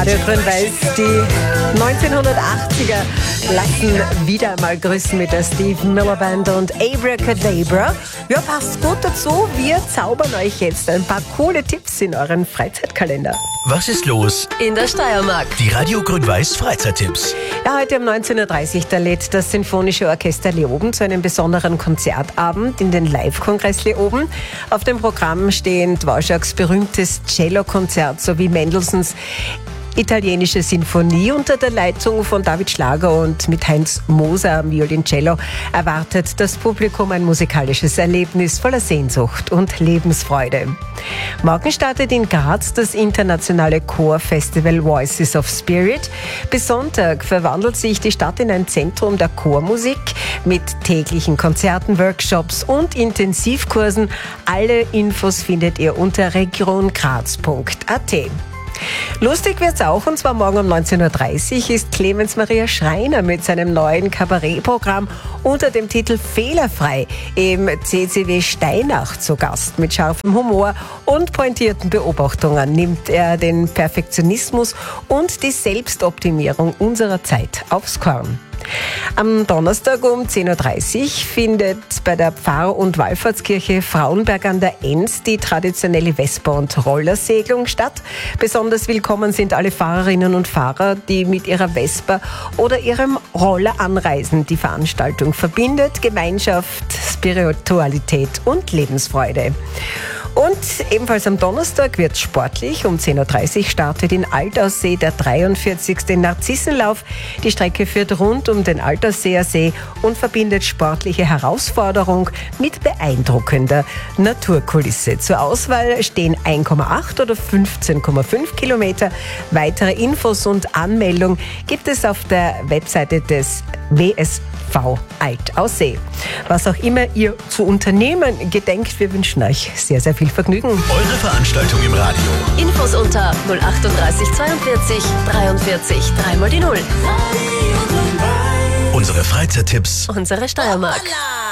Radio Grün-Weiß. Die 1980er lassen wieder einmal grüßen mit der Steve Miller Band und Abracadabra. Ja, passt gut dazu. Wir zaubern euch jetzt ein paar coole Tipps in euren Freizeitkalender. Was ist los In der Steiermark. Die Radio Grün-Weiß Freizeittipps. Ja, heute um 19.30 Uhr, da lädt das Sinfonische Orchester Leoben zu einem besonderen Konzertabend in den Live-Kongress Leoben. Auf dem Programm stehen Dvořáks berühmtes Cello-Konzert sowie Mendelssohns italienische Sinfonie unter der Leitung von David Schlager und mit Heinz Moser am Violoncello erwartet das Publikum ein musikalisches Erlebnis voller Sehnsucht und Lebensfreude. Morgen startet in Graz das internationale Chorfestival Voices of Spirit. Bis Sonntag verwandelt sich die Stadt in ein Zentrum der Chormusik mit täglichen Konzerten, Workshops und Intensivkursen. Alle Infos findet ihr unter regiongraz.at. Lustig wird's auch, und zwar morgen um 19.30 Uhr ist Clemens Maria Schreiner mit seinem neuen Kabarettprogramm unter dem Titel Fehlerfrei im CCW Steinach zu Gast. Mit scharfem Humor und pointierten Beobachtungen nimmt er den Perfektionismus und die Selbstoptimierung unserer Zeit aufs Korn. Am Donnerstag um 10.30 Uhr findet bei der Pfarr- und Wallfahrtskirche Frauenberg an der Enns die traditionelle Vesper- und Rollersegelung statt. Besonders willkommen sind alle Fahrerinnen und Fahrer, die mit ihrer Vesper oder ihrem Roller anreisen. Die Veranstaltung verbindet Gemeinschaft, Spiritualität und Lebensfreude. Und ebenfalls am Donnerstag wird sportlich. Um 10.30 Uhr startet in Altaussee der 43. Narzissenlauf. Die Strecke führt rund um den Altersseer See und verbindet sportliche Herausforderung mit beeindruckender Naturkulisse. Zur Auswahl stehen 1,8 oder 15,5 Kilometer. Weitere Infos und Anmeldung gibt es auf der Webseite des WSV Altaussee. Was auch immer ihr zu unternehmen gedenkt, wir wünschen euch sehr, sehr viel Vergnügen. Eure Veranstaltung im Radio. Infos unter 038 42 43 3 mal die 0. Unsere Freizeittipps. Unsere Steiermark. Hoppala!